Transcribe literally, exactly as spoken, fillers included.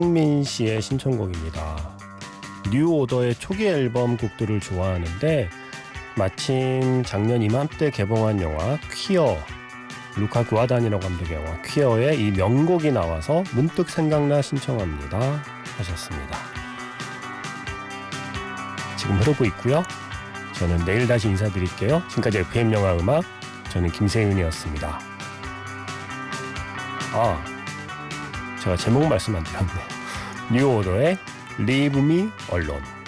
박민 씨의 신청곡입니다. 뉴 오더의 초기 앨범 곡들을 좋아하는데 마침 작년 이맘때 개봉한 영화 퀴어, 루카 구아다니노 감독의 영화 퀴어의 이 명곡이 나와서 문득 생각나 신청합니다 하셨습니다. 지금 흐르고 있고요. 저는 내일 다시 인사드릴게요. 지금까지 에프엠 영화 음악, 저는 김세윤이었습니다. 아, 제가 제목 말씀 안 드렸네. 뉴 오더의 Leave Me Alone.